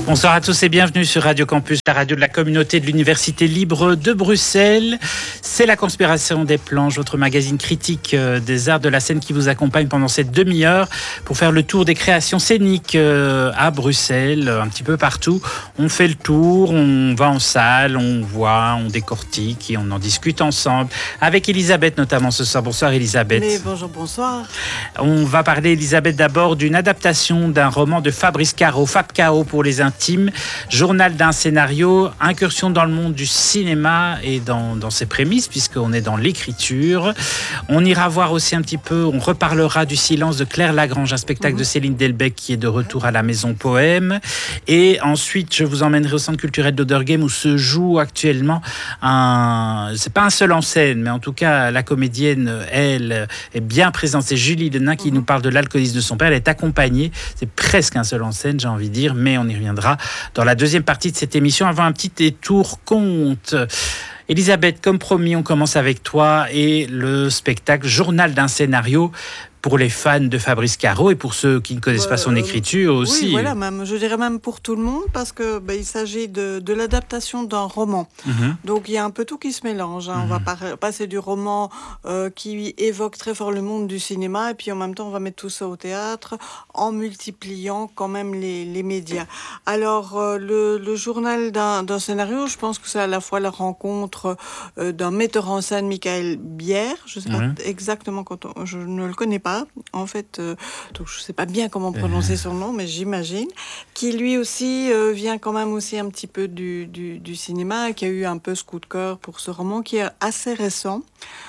Bonsoir à tous et bienvenue sur Radio Campus, la radio de la communauté de l'Université libre de Bruxelles. C'est la Conspiration des planches, votre magazine critique des arts de la scène qui vous accompagne pendant cette demi-heure pour faire le tour des créations scéniques à Bruxelles, un petit peu partout. On fait le tour, on va en salle, on voit, on décortique et on en discute ensemble. Avec Elisabeth notamment ce soir. Bonsoir Elisabeth. Mais bonjour, bonsoir. On va parler, Elisabeth, d'abord d'une adaptation d'un roman de Fabrice Caro, Fab Caro pour les intimes, journal d'un scénario, incursion dans le monde du cinéma et dans ses prémices, puisqu'on est dans l'écriture. On ira voir aussi un petit peu, on reparlera du Silence de Claire Lagrange, un spectacle de Céline Delbecq qui est de retour à la Maison Poème. Et ensuite, je vous emmènerai au Centre culturel d'Oderghem où se joue actuellement c'est pas un seul en scène, mais en tout cas, la comédienne, elle, est bien présente. C'est Julie Lenain qui nous parle de l'alcoolisme de son père. Elle est accompagnée. C'est presque un seul en scène, j'ai envie de dire, mais on y reviendra dans la deuxième partie de cette émission avant un petit détour conte. Elisabeth, comme promis, on commence avec toi et le spectacle Journal d'un scénario pour les fans de Fabrice Caro et pour ceux qui ne connaissent pas son écriture aussi. Oui, voilà, même, je dirais même pour tout le monde, parce que il s'agit de l'adaptation d'un roman. Donc il y a un peu tout qui se mélange. On va passer du roman qui évoque très fort le monde du cinéma, et puis en même temps on va mettre tout ça au théâtre en multipliant quand même les médias. Alors le journal d'un scénario, je pense que c'est à la fois la rencontre d'un metteur en scène, Michael Bière, je ne sais pas exactement, je ne le connais pas. En fait, donc je ne sais pas bien comment prononcer son nom, mais j'imagine, qui lui aussi vient quand même aussi un petit peu du cinéma, qui a eu un peu ce coup de cœur pour ce roman qui est assez récent.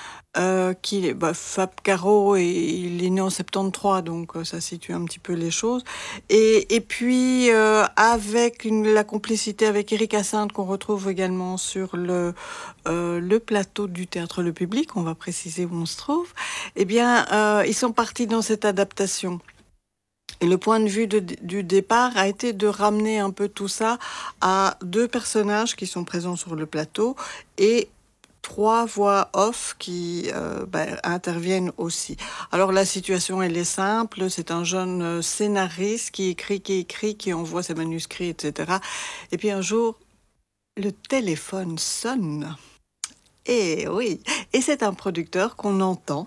Fab Caro, il est né en 73, donc ça situe un petit peu les choses. Et puis, avec la complicité avec Éric Hyacinthe, qu'on retrouve également sur le plateau du Théâtre Le Public, on va préciser où on se trouve, eh bien, ils sont partis dans cette adaptation. Et le point de vue du départ a été de ramener un peu tout ça à deux personnages qui sont présents sur le plateau et 3 voix off qui interviennent aussi. Alors la situation, elle est simple. C'est un jeune scénariste qui écrit, qui envoie ses manuscrits, etc. Et puis un jour, le téléphone sonne. Et oui, et c'est un producteur qu'on entend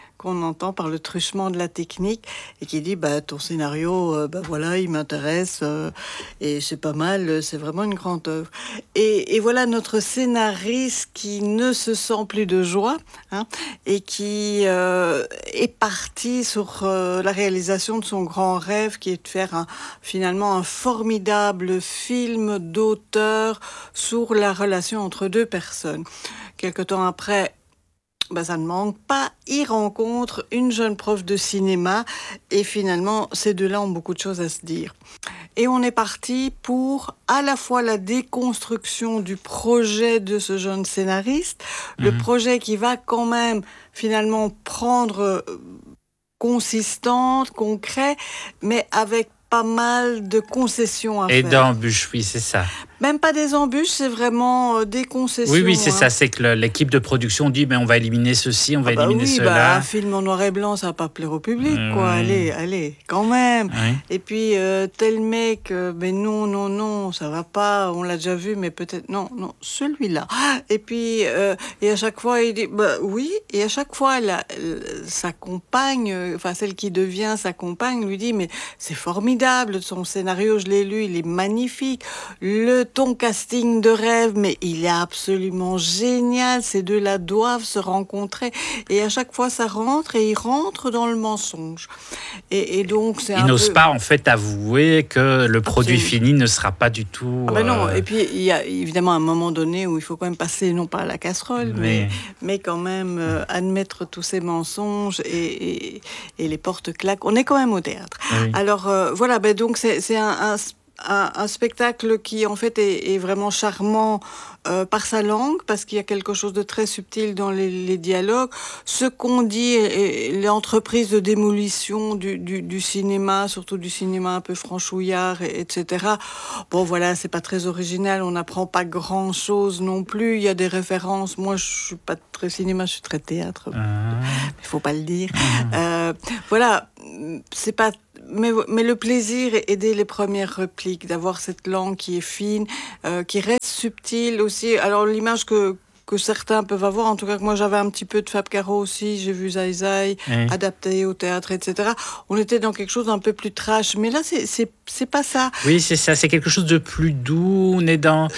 par le truchement de la technique et qui dit ton scénario voilà, il m'intéresse et c'est pas mal, c'est vraiment une grande œuvre. Et voilà notre scénariste qui ne se sent plus de joie et qui est parti sur la réalisation de son grand rêve qui est de faire finalement un formidable film d'auteur sur la relation entre deux personnes. Quelque temps après, ça ne manque pas, il rencontre une jeune prof de cinéma et finalement, ces deux-là ont beaucoup de choses à se dire. Et on est parti pour à la fois la déconstruction du projet de ce jeune scénariste, le projet qui va quand même finalement prendre consistante, concret, mais avec pas mal de concessions à faire. Et d'embûches, oui, c'est ça. Même pas des embûches, c'est vraiment des concessions. Oui, c'est ça. C'est que l'équipe de production dit on va éliminer ceci, on va éliminer cela. Un film en noir et blanc, ça va pas plaire au public, quoi. Allez, quand même. Oui. Et puis, tel mec, mais non, ça va pas, on l'a déjà vu, mais peut-être, non, celui-là. Et puis, et à chaque fois, il dit, oui, et à chaque fois, sa compagne, celle qui devient sa compagne, lui dit, mais c'est formidable, son scénario, je l'ai lu, il est magnifique. Ton casting de rêve, mais il est absolument génial. Ces deux-là doivent se rencontrer. Et à chaque fois, ça rentre et ils rentrent dans le mensonge. Et donc, c'est ils n'osent pas, en fait, avouer que le produit fini ne sera pas du tout... non. Et puis, il y a évidemment un moment donné où il faut quand même passer, non pas à la casserole, mais quand même admettre tous ces mensonges et les portes claquent. On est quand même au théâtre. Oui. Alors, voilà, donc c'est un spectacle qui en fait est vraiment charmant par sa langue, parce qu'il y a quelque chose de très subtil dans les dialogues. Ce qu'on dit, l'entreprise de démolition du cinéma, surtout du cinéma un peu franchouillard, etc. Bon, voilà, c'est pas très original, on n'apprend pas grand-chose non plus. Il y a des références. Moi, je suis pas très cinéma, je suis très théâtre. Il faut pas le dire. Voilà, c'est pas mais le plaisir est dès les premières répliques, d'avoir cette langue qui est fine, qui reste subtile aussi. Alors l'image que certains peuvent avoir, en tout cas que moi j'avais un petit peu de Fab Caro aussi, j'ai vu Zai Zai adapté au théâtre, etc. On était dans quelque chose d'un peu plus trash, mais là c'est pas ça. Oui, c'est ça, c'est quelque chose de plus doux, on est dans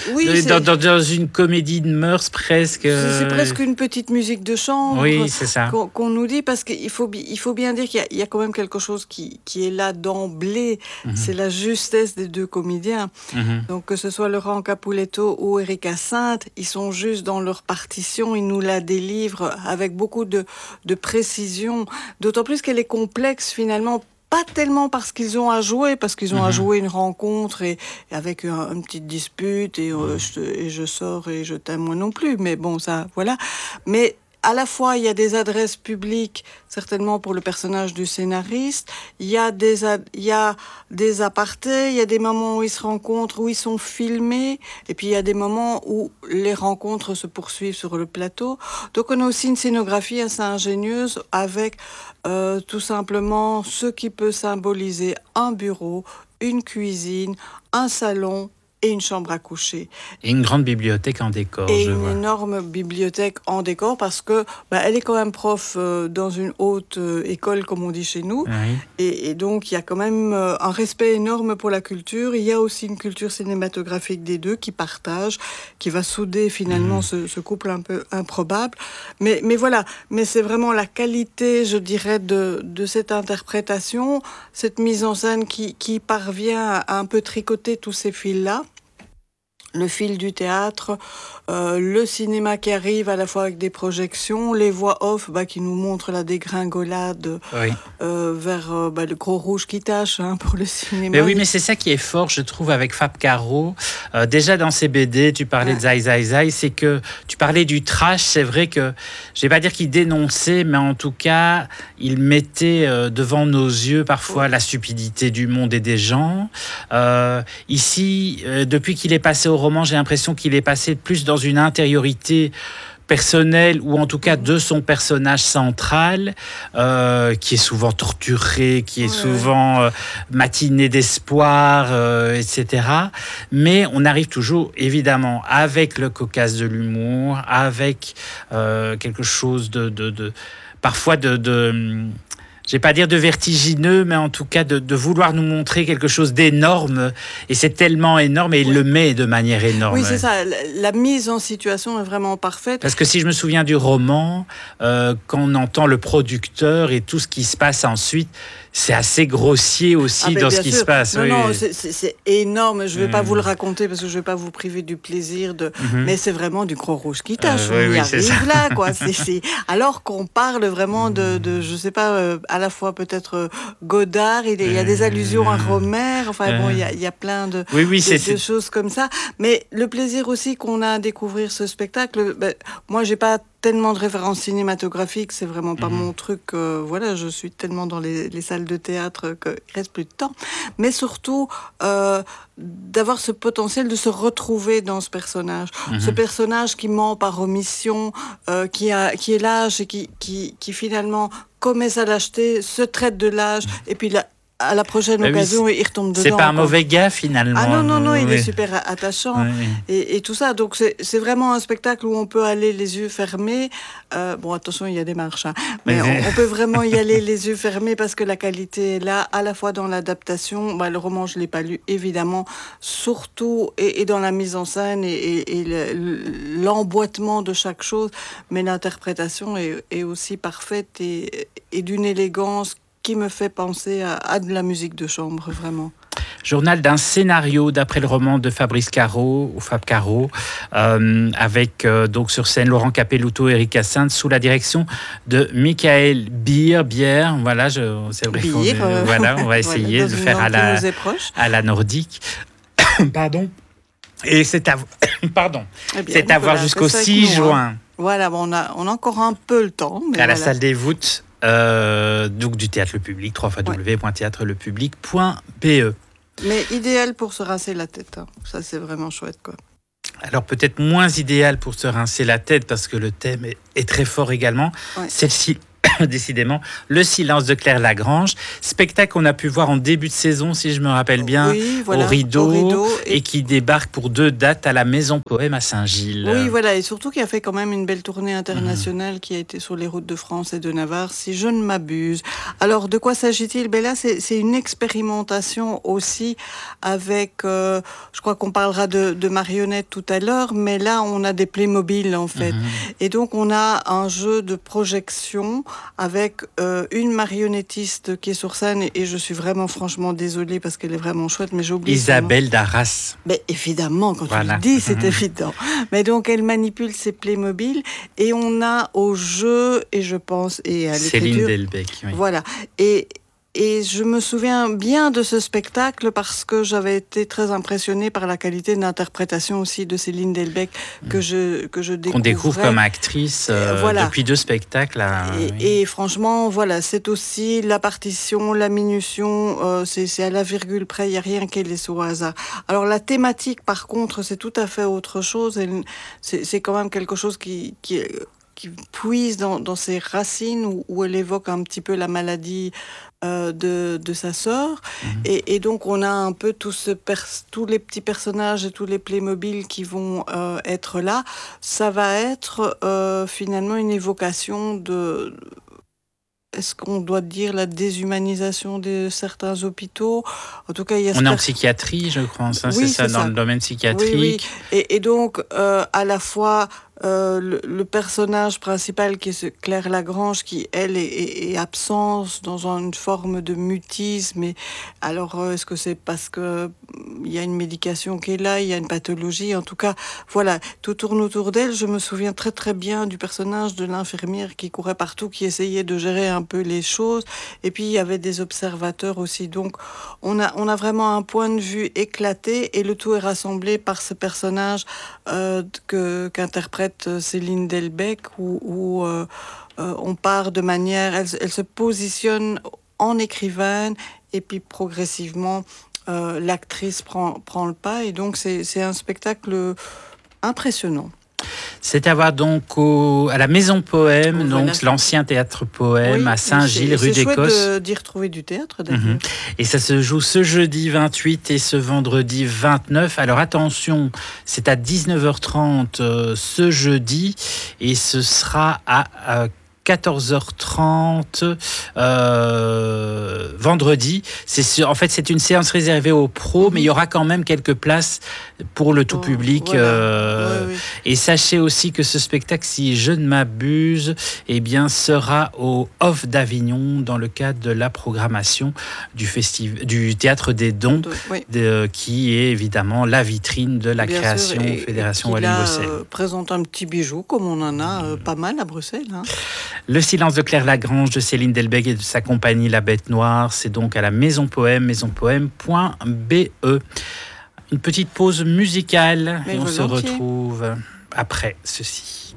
une comédie de mœurs presque. C'est presque une petite musique de chambre. Oui, c'est ça. Qu'on nous dit, parce qu'il faut bien dire qu'il y a quand même quelque chose qui est là d'emblée, c'est la justesse des deux comédiens. Donc que ce soit Laurent Capuletto ou Erika Sainte, ils sont juste dans leur partition, ils nous la délivrent avec beaucoup de précision, d'autant plus qu'elle est complexe finalement, pas tellement parce qu'ils ont à jouer, parce qu'ils ont à jouer une rencontre et avec une petite dispute et je sors et je t'aime moi non plus, mais bon ça voilà, mais à la fois, il y a des adresses publiques, certainement pour le personnage du scénariste. Il y a des apartés, il y a des moments où ils se rencontrent, où ils sont filmés. Et puis, il y a des moments où les rencontres se poursuivent sur le plateau. Donc, on a aussi une scénographie assez ingénieuse avec tout simplement ce qui peut symboliser un bureau, une cuisine, un salon, et une chambre à coucher. Et une grande bibliothèque en décor, et une énorme bibliothèque en décor, parce que elle est quand même prof dans une haute école, comme on dit chez nous. Oui. Et donc, il y a quand même un respect énorme pour la culture. Il y a aussi une culture cinématographique des deux qui partagent, qui va souder finalement ce couple un peu improbable. Mais voilà, mais c'est vraiment la qualité, je dirais, de cette interprétation, cette mise en scène qui parvient à un peu tricoter tous ces fils-là. Le fil du théâtre, le cinéma qui arrive à la fois avec des projections, les voix off qui nous montrent la dégringolade vers le gros rouge qui tâche pour le cinéma. Mais oui, mais c'est ça qui est fort, je trouve, avec Fab Caro. Déjà dans ses BD, tu parlais de Zai Zai Zai, c'est que tu parlais du trash, c'est vrai que, je vais pas dire qu'il dénonçait, mais en tout cas, il mettait devant nos yeux parfois la stupidité du monde et des gens. Ici, depuis qu'il est passé au roman, j'ai l'impression qu'il est passé plus dans une intériorité personnelle, ou en tout cas de son personnage central, qui est souvent torturé, qui est souvent matiné d'espoir, etc. Mais on arrive toujours, évidemment, avec le cocasse de l'humour, avec quelque chose de parfois je vais pas dire de vertigineux, mais en tout cas de vouloir nous montrer quelque chose d'énorme. Et c'est tellement énorme, et il le met de manière énorme. Oui, c'est ça. La mise en situation est vraiment parfaite. Parce que si je me souviens du roman, quand on entend le producteur et tout ce qui se passe ensuite, c'est assez grossier aussi dans ce qui se passe. Non, c'est énorme. Je ne vais pas vous le raconter parce que je ne vais pas vous priver du plaisir mais c'est vraiment du gros rouge qui tâche. On y arrive là, quoi. Alors qu'on parle vraiment de je sais pas, à la fois peut-être Godard, il y a des allusions à Rohmer. Enfin bon, il y a plein de choses comme ça. Mais le plaisir aussi qu'on a à découvrir ce spectacle, moi, j'ai pas tellement de références cinématographiques, c'est vraiment pas mon truc. Je suis tellement dans les salles de théâtre qu'il reste plus de temps. Mais surtout, d'avoir ce potentiel de se retrouver dans ce personnage. Ce personnage qui ment par omission, qui est lâche et qui finalement commet sa lâcheté, se traite de lâche, et puis à la prochaine occasion, il retombe dedans. C'est pas un mauvais gars, finalement. Ah non, il est super attachant. Et tout ça. Donc, c'est vraiment un spectacle où on peut aller les yeux fermés. Attention, il y a des marches. Mais on peut vraiment y aller les yeux fermés parce que la qualité est là, à la fois dans l'adaptation. Le roman, je ne l'ai pas lu, évidemment. Surtout, et dans la mise en scène et l'emboîtement de chaque chose. Mais l'interprétation est aussi parfaite et d'une élégance qui me fait penser à de la musique de chambre, vraiment. Journal d'un scénario d'après le roman de Fabrice Caro, ou Fab Caro, avec donc sur scène Laurent Capelouto et Erika Sainte, sous la direction de Michael Bier. Voilà, c'est vrai on va essayer de faire à la nordique. Pardon. Et c'est à voir jusqu'au 6 juin. Voilà, on a encore un peu le temps. Mais la salle des voûtes. Donc du Théâtre Le Public, www.theatrelepублc.be. Mais idéal pour se rincer la tête. Ça, c'est vraiment chouette, quoi. Alors peut-être moins idéal pour se rincer la tête parce que le thème est très fort également. Celle-ci décidément, Le silence de Claire Lagrange, spectacle qu'on a pu voir en début de saison, si je me rappelle bien, oui, voilà, au Rideau, et et qui débarque pour 2 dates à la Maison Poème à Saint-Gilles. Oui, voilà, et surtout qui a fait quand même une belle tournée internationale qui a été sur les routes de France et de Navarre, si je ne m'abuse. Alors, de quoi s'agit-il? Ben là, c'est une expérimentation aussi avec, je crois qu'on parlera de marionnettes tout à l'heure, mais là, on a des Playmobil, en fait. Et donc, on a un jeu de projection avec une marionnettiste qui est sur scène, et je suis vraiment franchement désolée parce qu'elle est vraiment chouette, mais j'ai oublié Isabelle Darras. Mais évidemment, quand tu le dis, c'est évident. Mais donc, elle manipule ses Playmobil, et on a au jeu, et je pense, et à l'écriture... Céline Delbecq, oui. Voilà. Et je me souviens bien de ce spectacle parce que j'avais été très impressionnée par la qualité d'interprétation aussi de Céline Delbecq que je découvrais. Qu'on découvre comme actrice voilà. Depuis 2 spectacles. Et franchement, voilà, c'est aussi la partition, la minution, c'est à la virgule près, il n'y a rien qu'elle laisse au hasard. Alors la thématique, par contre, c'est tout à fait autre chose. C'est quand même quelque chose qui puise dans ses racines, où elle évoque un petit peu la maladie de sa sœur. Et donc on a un peu tous les petits personnages et tous les Playmobil qui vont être là. Ça va être finalement une évocation de... Est-ce qu'on doit dire la déshumanisation de certains hôpitaux? En tout cas, il y a... On est en psychiatrie, je crois. Ça, oui, c'est ça, dans le domaine psychiatrique. Oui. Et donc, à la fois... le personnage principal qui est Claire Lagrange, qui elle est absente dans une forme de mutisme. Et alors est-ce que c'est parce que il y a une médication qui est là, il y a une pathologie, en tout cas voilà, tout tourne autour d'elle. Je me souviens très très bien du personnage de l'infirmière qui courait partout, qui essayait de gérer un peu les choses, et puis il y avait des observateurs aussi. Donc on a vraiment un point de vue éclaté, et le tout est rassemblé par ce personnage qu'interprète Céline Delbecq, où on part de manière... Elle se positionne en écrivaine, et puis progressivement, l'actrice prend le pas, et donc c'est un spectacle impressionnant. C'est à voir donc à la Maison Poème, donc l'ancien théâtre Poème, à Saint-Gilles, rue d'Écosse. C'est chouette d'y retrouver du théâtre, d'ailleurs. Et ça se joue ce jeudi 28 et ce vendredi 29. Alors attention, c'est à 19h30 ce jeudi, et ce sera à 14h30 vendredi. En fait, c'est une séance réservée aux pros, mais il y aura quand même quelques places pour le tout public. Voilà. Oui. Et sachez aussi que ce spectacle, si je ne m'abuse, eh bien, sera au Off d'Avignon dans le cadre de la programmation du Théâtre des Dons, qui est évidemment la vitrine de la création Fédération Wallonie-Bruxelles. Présente un petit bijou, comme on en a pas mal à Bruxelles. Hein. Le silence de Claire Lagrange de Céline Delbecq et de sa compagnie La Bête Noire, c'est donc à la Maison Poème, maisonpoème.be. Une petite pause musicale, et on se retrouve après ceci.